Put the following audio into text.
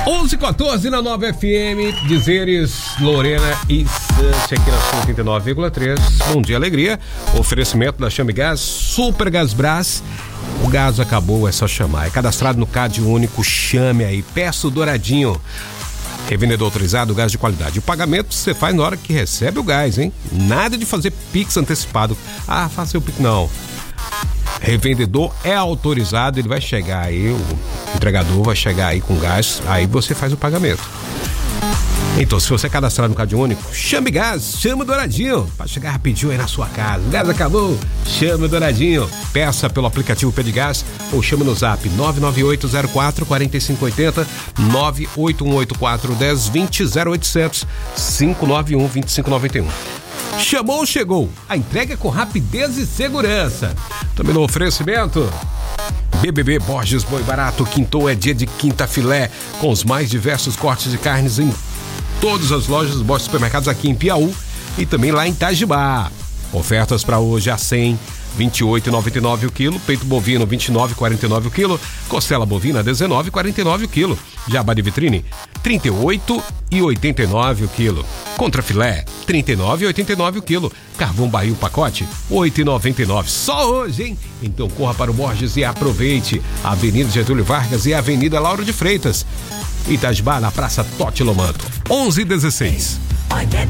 11h14 na Nova FM, dizeres Lorena e Santi aqui na 89,3. Bom dia, alegria. Oferecimento da Chame Gás, Super Gás Brás. O gás acabou, é só chamar. É cadastrado no CAD único, chame aí. Peça o Douradinho. Revendedor autorizado, gás de qualidade. O pagamento você faz na hora que recebe o gás, hein? Nada de fazer Pix antecipado. Ah, faça o Pix, não. Revendedor é autorizado, ele vai chegar aí, o entregador vai chegar aí com gás, aí você faz o pagamento. Então, se você cadastrar no CAD único, chame Gás, chame o Douradinho, para chegar rapidinho aí na sua casa. O gás acabou, chame o Douradinho. Peça pelo aplicativo Pedigás ou chame no zap 99804-4580, 98184-1020, 0800 591 2591. Chamou, chegou. A entrega é com rapidez e segurança. Também no oferecimento BBB Borges Boi Barato. Quintou é dia de quinta filé, com os mais diversos cortes de carnes em todas as lojas dos Borges Supermercados aqui em Piauí e também lá em Itajibá. Ofertas para hoje a 100, R$ 28,99 o quilo, peito bovino R$ 29,49 o quilo, costela bovina R$ 19,49 o quilo, jabá de vitrine R$ 38,89 o quilo, contrafilé R$ 39,89 o quilo, carvão barril pacote R$ 8,99, só hoje, hein? Então corra para o Borges e aproveite. Avenida Getúlio Vargas e Avenida Lauro de Freitas, Itajibá, na Praça Totti Lomanto. 11h16.